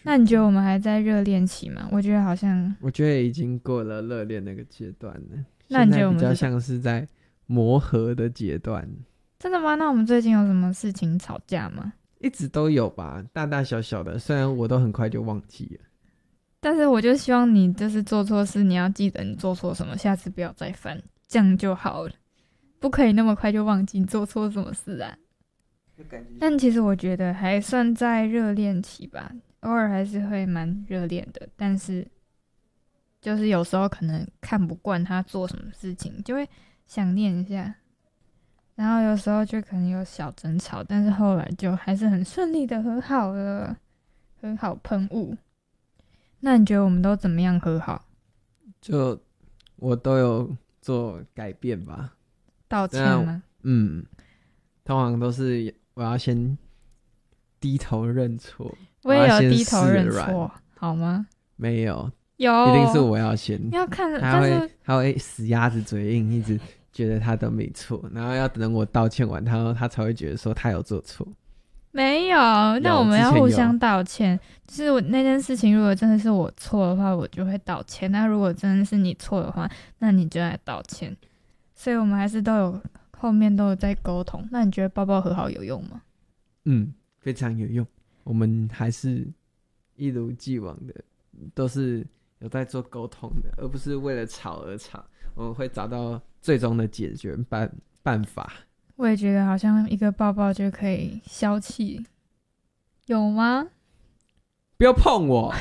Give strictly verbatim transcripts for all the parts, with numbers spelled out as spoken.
那你觉得我们还在热恋期吗？我觉得好像， 我觉得已经过了热恋那个阶段了。 那你觉得我们现在比较像是在磨合的阶段。 真的吗？那我们最近有什么事情吵架吗？ 一直都有吧，大大小小的，虽然我都很快就忘记了。 但是我就希望你就是做错事，你要记得你做错什么，下次不要再犯，这样就好了。不可以那么快就忘记你做错什么事啊。但其实我觉得还算在热恋期吧，偶尔还是会蛮热恋的，但是就是有时候可能看不惯他做什么事情，就会想念一下。然后有时候就可能有小争吵，但是后来就还是很顺利的和好了，和好喷雾。那你觉得我们都怎么样和好？ 就我都有做改变吧。 道歉吗？ 嗯，通常都是我要先低头认错。 我也有低头认错，好吗？ 没有， 有， 一定是我要先。 要看， 他会但是他会死鸭子嘴硬，一直觉得他都没错，然后要等我道歉完，他他才会觉得说他有做错。 没有，那我们要互相道歉。就是我那件事情，如果真的是我错的话，我就会道歉；那如果真的是你错的话，那你就来道歉。所以我们还是都有后面都有在沟通。那你觉得抱抱和好有用吗？ 嗯，非常有用。我们还是一如既往的，都是有在做沟通的，而不是为了吵而吵。我们会找到最终的解决办办法。 我也觉得好像一个抱抱就可以消气，有吗？ 不要碰我！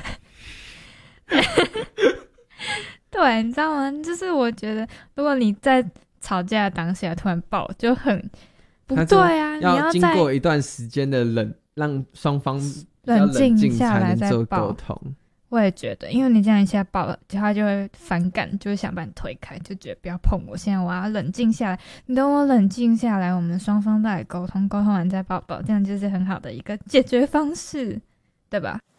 对，你知道吗？就是我觉得，如果你在吵架的当下突然抱，就很不对啊！你要经过一段时间的冷，让双方冷静下来再做抱沟通。 我也觉得，因为你这样一下抱，他就会反感，就会想把你推开，就觉得不要碰我。现在我要冷静下来，你等我冷静下来，我们双方再来沟通，沟通完再抱抱，这样就是很好的一个解决方式，对吧？